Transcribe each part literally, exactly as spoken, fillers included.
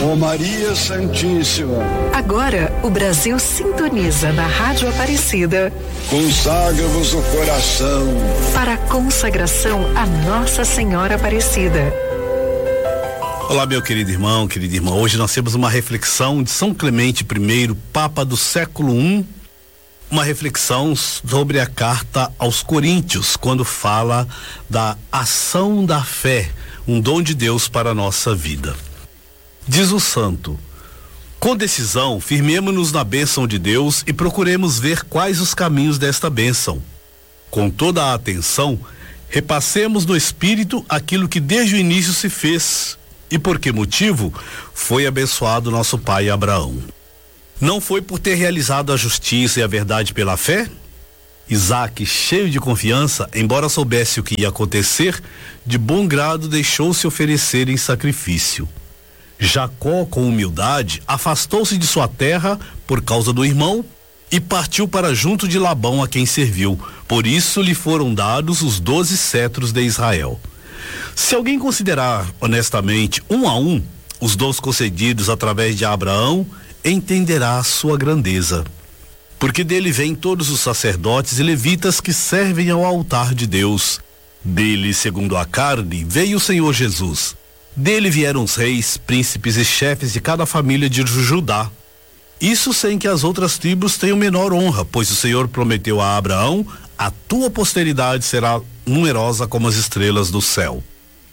Ó Maria Santíssima. Agora o Brasil sintoniza na Rádio Aparecida. Consagra-vos o coração para a consagração a Nossa Senhora Aparecida. Olá, meu querido irmão, querida irmã. Hoje nós temos uma reflexão de São Clemente I, Papa do século I, uma reflexão sobre a carta aos Coríntios, quando fala da ação da fé, um dom de Deus para a nossa vida. Diz o santo: com decisão, firmemo-nos na bênção de Deus e procuremos ver quais os caminhos desta bênção. Com toda a atenção, repassemos no Espírito aquilo que desde o início se fez e por que motivo foi abençoado nosso pai Abraão. Não foi por ter realizado a justiça e a verdade pela fé? Isaque, cheio de confiança, embora soubesse o que ia acontecer, de bom grado deixou-se oferecer em sacrifício. Jacó, com humildade, afastou-se de sua terra por causa do irmão e partiu para junto de Labão, a quem serviu. Por isso lhe foram dados os doze cetros de Israel. Se alguém considerar honestamente um a um os dons concedidos através de Abraão, entenderá a sua grandeza. Porque dele vêm todos os sacerdotes e levitas que servem ao altar de Deus. Dele, segundo a carne, veio o Senhor Jesus. Dele vieram os reis, príncipes e chefes de cada família de Judá. Isso sem que as outras tribos tenham menor honra, pois o Senhor prometeu a Abraão: a tua posteridade será numerosa como as estrelas do céu.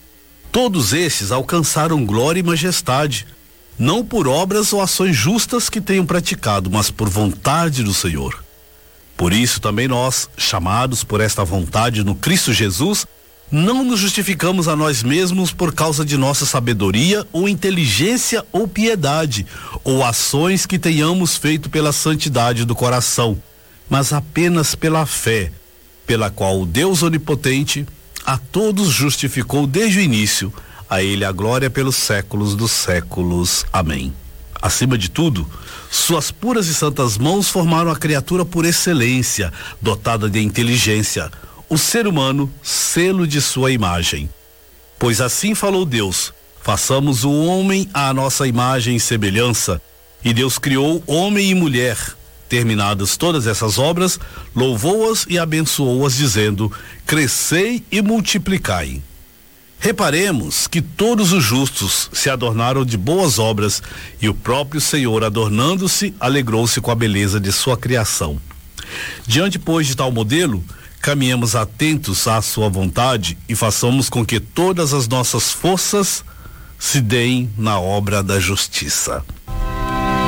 Todos esses alcançaram glória e majestade, não por obras ou ações justas que tenham praticado, mas por vontade do Senhor. Por isso também nós, chamados por esta vontade no Cristo Jesus, não nos justificamos a nós mesmos por causa de nossa sabedoria ou inteligência ou piedade, ou ações que tenhamos feito pela santidade do coração, mas apenas pela fé, pela qual o Deus onipotente a todos justificou desde o início. A ele a glória pelos séculos dos séculos. Amém. Acima de tudo, suas puras e santas mãos formaram a criatura por excelência, dotada de inteligência, o ser humano, selo de sua imagem. Pois assim falou Deus: façamos o homem à nossa imagem e semelhança. E Deus criou homem e mulher. Terminadas todas essas obras, louvou-as e abençoou-as, dizendo: crescei e multiplicai. Reparemos que todos os justos se adornaram de boas obras, e o próprio Senhor, adornando-se, alegrou-se com a beleza de sua criação. Diante, pois, de tal modelo, caminhemos atentos à sua vontade e façamos com que todas as nossas forças se deem na obra da justiça.